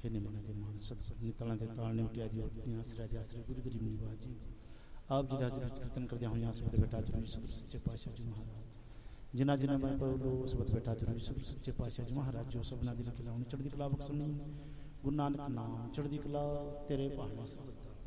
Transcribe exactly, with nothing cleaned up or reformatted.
ਕਿੰਨੇ ਮਨਾਂ ਦੇ ਮਾਨ ਸਤਿ ਤਾਲਾਂ ਦੇ ਤਾਲ ਨੇ ਉਟਿਆ ਦੀ ਉਟੀਆਂ ਆਸਰਾ ਦੇ ਆਸਰੇ ਗੁਰੂ ਗਰੀਬ ਨਿਵਾਜ ਜੀ ਆਪ ਜੀ ਦਾ ਜਰੂਰ ਕੀਰਤਨ ਕਰਦਿਆਂ ਹੋਇਆਂ ਸਬਦ ਬੇਟਾ ਜਰੂਰ ਸੱਚੇ ਪਾਤਸ਼ਾਹ ਜੀ ਮਹਾਰਾਜ ਜਿਨ੍ਹਾਂ ਜਿਨ੍ਹਾਂ ਮੈਂ ਬੋਲੋ ਸਬਦ ਬੇਟਾ ਜਰੂਰ ਸੱਚੇ ਪਾਤਸ਼ਾਹ ਜੀ ਮਹਾਰਾਜ ਜੋ ਸਭਨਾ ਦੀ ਲਿਖਲਾਉਣੀ ਚੜ੍ਹਦੀ ਕਲਾ ਬਖਸ਼ਣੀ ਗੁਰੂ ਨਾਨਕ ਨਾਮ ਚੜ੍ਹਦੀ ਕਲਾ ਤੇਰੇ ਭਾਣੇ ਸਰਬੱਤਾ